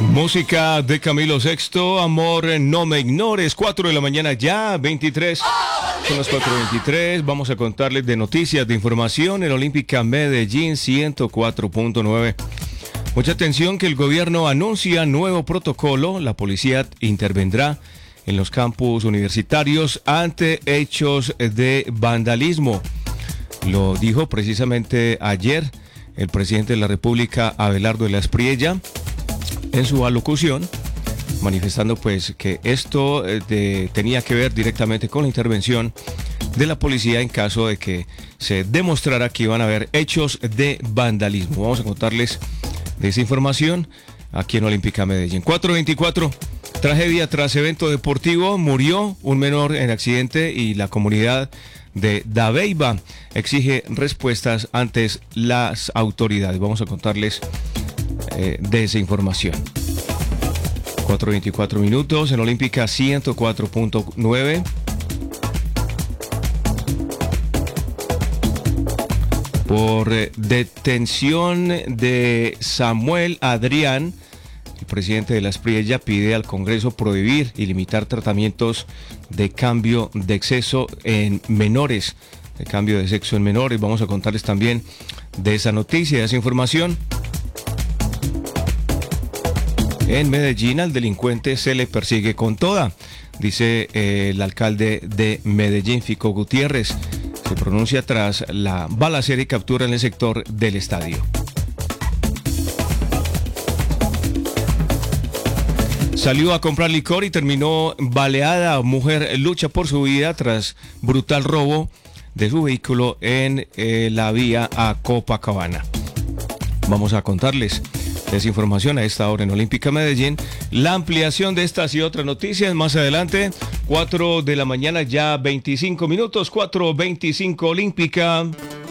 Música de Camilo Sexto, Amor, no me ignores, 4 de la mañana ya, 23, son las 4:23, vamos a contarles de noticias, de información en Olímpica Medellín 104.9. Mucha atención que el gobierno anuncia nuevo protocolo, la policía intervendrá en los campus universitarios ante hechos de vandalismo. Lo dijo precisamente ayer el presidente de la República, Abelardo de la Espriella, en su alocución, manifestando pues que esto tenía que ver directamente con la intervención de la policía en caso de que se demostrara que iban a haber hechos de vandalismo. Vamos a contarles de esa información aquí en Olímpica Medellín. 4:24, tragedia tras evento deportivo, murió un menor en accidente y la comunidad de Dabeiba exige respuestas ante las autoridades. Vamos a contarles de esa información. 4:24 minutos en Olímpica 104.9. Por detención de Samuel Adrián, el presidente de la Espriella pide al Congreso prohibir y limitar tratamientos de cambio de sexo en menores, de cambio de sexo en menores. Vamos a contarles también de esa noticia, de esa información. En Medellín al delincuente se le persigue con toda, dice el alcalde de Medellín, Fico Gutiérrez. Se pronuncia tras la balacera y captura en el sector del estadio. Salió a comprar licor y terminó baleada. Mujer lucha por su vida tras brutal robo de su vehículo en la vía a Copacabana. Vamos a contarles esa información a esta hora en Olímpica Medellín. La ampliación de estas y otras noticias más adelante. 4 de la mañana ya 25 minutos, 4:25 Olímpica.